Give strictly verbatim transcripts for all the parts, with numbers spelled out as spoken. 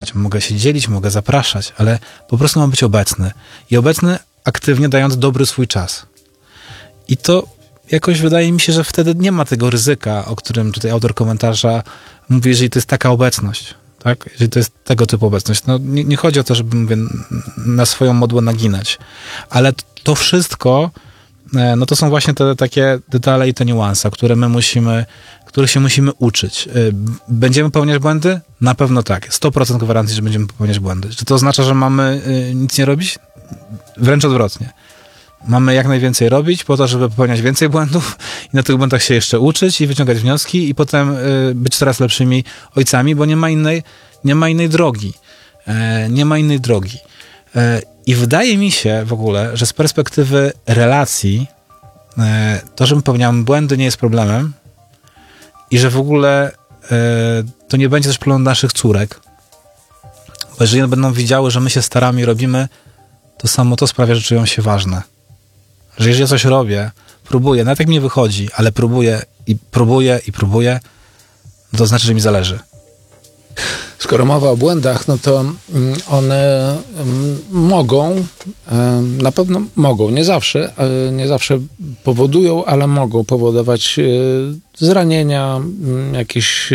komentować, mogę się dzielić, mogę zapraszać, ale po prostu mam być obecny. I obecny aktywnie dając dobry swój czas. I to jakoś wydaje mi się, że wtedy nie ma tego ryzyka, o którym tutaj autor komentarza mówi, jeżeli to jest taka obecność. Tak? Jeżeli to jest tego typu obecność. No, nie, nie chodzi o to, żeby mówię, na swoją modłę naginać. Ale to wszystko, no to są właśnie te takie detale i te niuanse, które my musimy, których się musimy uczyć. Będziemy popełniać błędy? Na pewno tak. sto procent gwarancji, że będziemy popełniać błędy. Czy to oznacza, że mamy nic nie robić? Wręcz odwrotnie. Mamy jak najwięcej robić po to, żeby popełniać więcej błędów i na tych błędach się jeszcze uczyć i wyciągać wnioski i potem y, być coraz lepszymi ojcami, bo nie ma innej, nie ma innej drogi. E, nie ma innej drogi. E, I wydaje mi się w ogóle, że z perspektywy relacji e, to, że my popełniamy błędy, nie jest problemem i że w ogóle e, to nie będzie też problem naszych córek, bo jeżeli będą widziały, że my się staramy i robimy, to samo to sprawia, że czują się ważne. Że jeżeli ja coś robię, próbuję, nawet jak mi nie wychodzi, ale próbuję i próbuję i próbuję, to znaczy, że mi zależy. Skoro mowa o błędach, no to one mogą, na pewno mogą, nie zawsze, nie zawsze powodują, ale mogą powodować zranienia, jakieś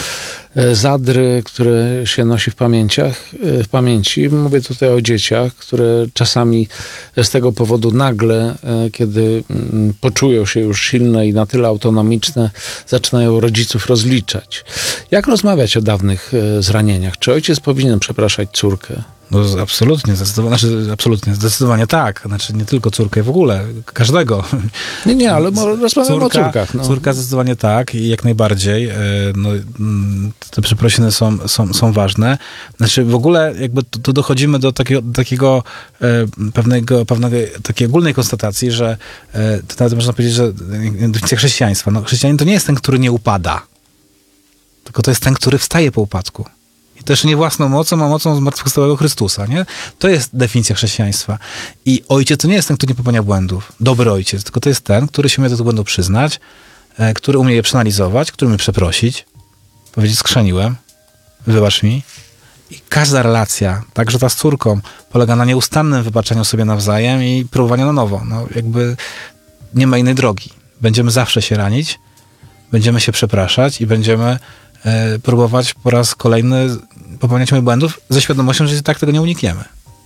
zadry, które się nosi w pamięciach, w pamięci. Mówię tutaj o dzieciach, które czasami z tego powodu nagle, kiedy poczują się już silne i na tyle autonomiczne, zaczynają rodziców rozliczać. Jak rozmawiać o dawnych zranieniach? Czy ojciec powinien przepraszać córkę? No absolutnie, zdecydowanie, znaczy, absolutnie, zdecydowanie tak. Znaczy nie tylko córkę, w ogóle każdego. Nie, nie, ale rozmawiamy o córkach. No. Córka zdecydowanie tak i jak najbardziej. No, te przeprosiny są, są, są ważne. Znaczy w ogóle jakby tu, tu dochodzimy do takiego, do takiego pewnego, pewnego takiej ogólnej konstatacji, że to nawet można powiedzieć, że definicja chrześcijaństwa. No, chrześcijanin to nie jest ten, który nie upada, tylko to jest ten, który wstaje po upadku. I też nie własną mocą, a mocą zmartwychwstałego Chrystusa, nie? To jest definicja chrześcijaństwa. I ojciec to nie jest ten, który nie popełnia błędów. Dobry ojciec, tylko to jest ten, który się umie do tych błędów przyznać, e, który umie je przeanalizować, który umie przeprosić, powiedzieć skrzeniłem, wybacz mi. I każda relacja, także ta z córką, polega na nieustannym wybaczeniu sobie nawzajem i próbowaniu na nowo. No jakby nie ma innej drogi. Będziemy zawsze się ranić, będziemy się przepraszać i będziemy e, próbować po raz kolejny popełniać błędów ze świadomością, że i tak tego nie unikniemy.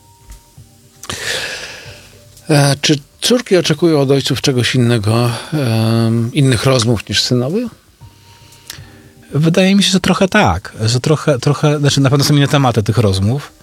E, czy córki oczekują od ojców czegoś innego, e, innych rozmów niż synowie? Wydaje mi się, że trochę tak, że trochę, trochę, znaczy na pewno są inne tematy tych rozmów,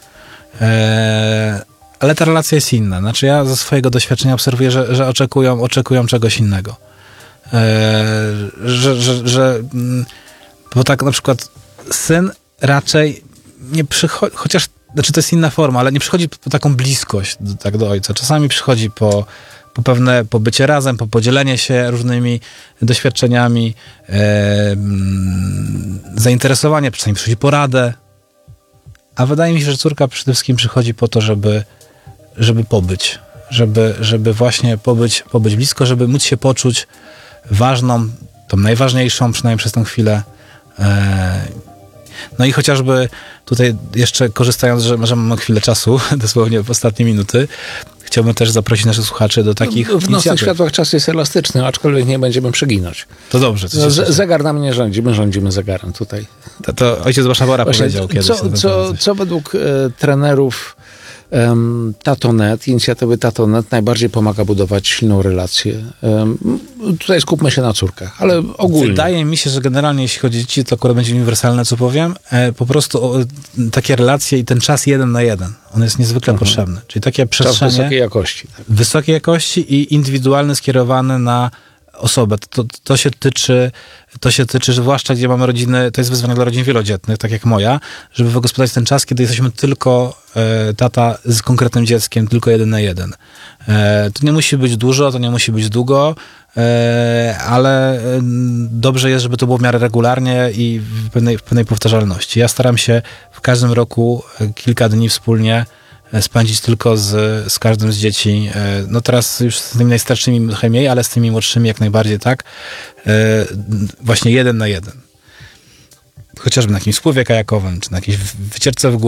e, ale ta relacja jest inna. Znaczy ja ze swojego doświadczenia obserwuję, że, że oczekują, oczekują czegoś innego. E, że, że, że, bo tak na przykład syn raczej nie przychodzi, chociaż, znaczy to jest inna forma, ale nie przychodzi po taką bliskość do, tak do ojca. Czasami przychodzi po po pewne pobycie razem, po podzielenie się różnymi doświadczeniami, e, zainteresowanie, czasami przychodzi poradę. A wydaje mi się, że córka przede wszystkim przychodzi po to, żeby, żeby pobyć, żeby, żeby właśnie pobyć, pobyć blisko, żeby móc się poczuć ważną, tą najważniejszą, przynajmniej przez tę chwilę. E, no i chociażby tutaj jeszcze korzystając, że, że mamy chwilę czasu, dosłownie w ostatnie minuty, chciałbym też zaprosić naszych słuchaczy do takich W nocnych światłach czas jest elastyczny, aczkolwiek nie będziemy przeginać. To dobrze. No, z- zegar nam nie rządzi, my rządzimy zegarem tutaj. To, to ojciec Waszabora powiedział kiedyś. Co, co, co według e, trenerów um, Tatonet, inicjatywy Tatonet najbardziej pomaga budować silną relację? Um, tutaj skupmy się na córkach, ale ogólnie. Wydaje mi się, że generalnie jeśli chodzi o dzieci, to akurat będzie uniwersalne, co powiem. E, po prostu o, takie relacje i ten czas jeden na jeden, on jest niezwykle mhm. potrzebny. Czyli takie przestrzenie czas wysokiej jakości. Tak. Wysokiej jakości i indywidualny, skierowany na osobę. To, to się tyczy, to się tyczy, że zwłaszcza gdzie mamy rodziny, to jest wyzwanie dla rodzin wielodzietnych, tak jak moja, żeby wygospodarować ten czas, kiedy jesteśmy tylko e, tata z konkretnym dzieckiem, tylko jeden na jeden. E, to nie musi być dużo, to nie musi być długo, e, ale dobrze jest, żeby to było w miarę regularnie i w pewnej, w pewnej powtarzalności. Ja staram się w każdym roku kilka dni wspólnie spędzić tylko z, z każdym z dzieci. No teraz już z tymi najstarszymi trochę mniej, ale z tymi młodszymi jak najbardziej tak. Właśnie jeden na jeden. Chociażby na jakimś spływie kajakowym, czy na jakiejś wycieczce w górę.